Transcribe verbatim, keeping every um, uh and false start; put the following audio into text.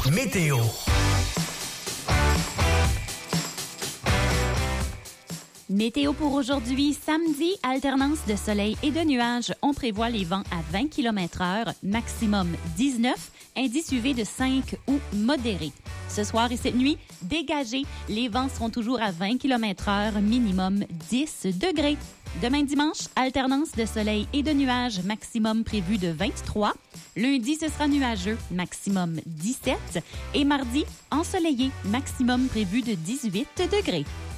Météo. Météo pour aujourd'hui, samedi, alternance de soleil et de nuages. On prévoit les vents à vingt kilomètres heure, maximum dix-neuf, indice U V de cinq ou modéré. Ce soir et cette nuit, dégagé, les vents seront toujours à vingt kilomètres heure, minimum dix degrés. Demain dimanche, alternance de soleil et de nuages, maximum prévu de vingt-trois. Lundi, ce sera nuageux, maximum dix-sept. Et mardi, ensoleillé, maximum prévu de dix-huit degrés.